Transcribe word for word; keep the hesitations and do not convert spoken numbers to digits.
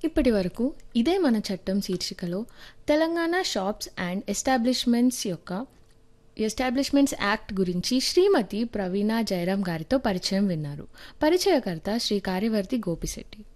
ఇప్పటి వరకు ఇదే మన చట్టం శీర్షికలో తెలంగాణ షాప్స్ అండ్ ఎస్టాబ్లిష్మెంట్స్ యొక్క ఎస్టాబ్లిష్మెంట్స్ యాక్ట్ గురించి శ్రీమతి ప్రవీణ జయరాం గారితో పరిచయం విన్నారు. పరిచయకర్త శ్రీ కార్యవర్తి గోపిశెట్టి.